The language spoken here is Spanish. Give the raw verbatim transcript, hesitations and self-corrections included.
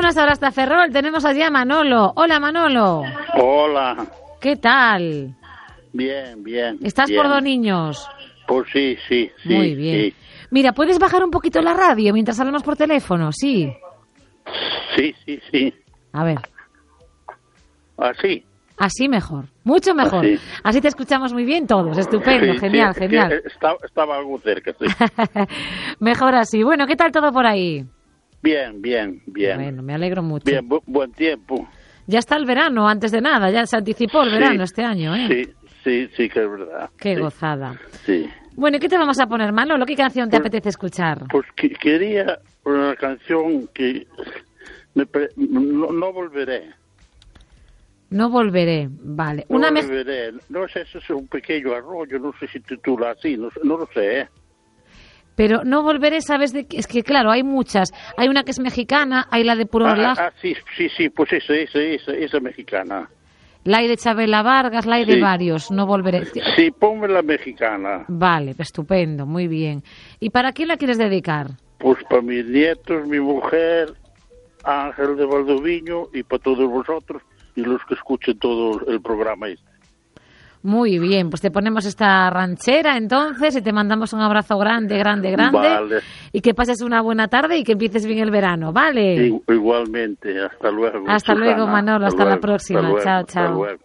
Vámonos ahora hasta Ferrol. Tenemos allí a Manolo. Hola, Manolo. Hola. ¿Qué tal? Bien, bien. ¿Estás bien. por dos niños? Pues sí, sí, sí. Muy bien. Sí. Mira, ¿puedes bajar un poquito la radio mientras hablamos por teléfono? Sí. Sí, sí, sí. A ver. Así. Así mejor. Mucho mejor. Así, Así te escuchamos muy bien todos. Estupendo. Sí, genial, sí, genial. es que Estaba, estaba algo cerca, sí. Mejor así. Bueno, ¿qué tal todo por ahí? Bien, bien, bien. Bueno, me alegro mucho. Bien, bu buen tiempo. Ya está el verano, antes de nada. Ya se anticipó el verano Sí, este año, ¿eh? Sí, sí, sí que es verdad. Qué sí. gozada. Sí. Bueno, ¿y qué te vamos a poner, Manolo? ¿Qué canción te Pues- apetece escuchar? Pues que, quería una canción que me pre no, no volveré. No volveré. Vale. No Una me... volveré. No sé si es un pequeño arroyo, no sé si titula así, no, no lo sé, ¿eh? Pero no volveré, ¿sabes de qué? Es que, claro, hay muchas. Hay una que es mexicana, hay la de Puro Ah, Relajo, ah, sí, sí, sí, pues esa, esa, esa, esa mexicana. la hay de Chabela Vargas, la hay de Sí. varios. No volveré. Sí, ponme la mexicana. Vale, estupendo, muy bien. ¿Y para quién la quieres dedicar? Pues para mis nietos, mi mujer, Ángel de Valdoviño, y para todos vosotros y los que escuchen todo el programa este. Muy bien, pues te ponemos esta ranchera entonces y te mandamos un abrazo grande, grande, grande. Vale. Y que pases una buena tarde y que empieces bien el verano, ¿vale? I- igualmente, hasta luego. Hasta luego, Susana. Manolo, hasta la próxima. luego, Chao, hasta chao. luego.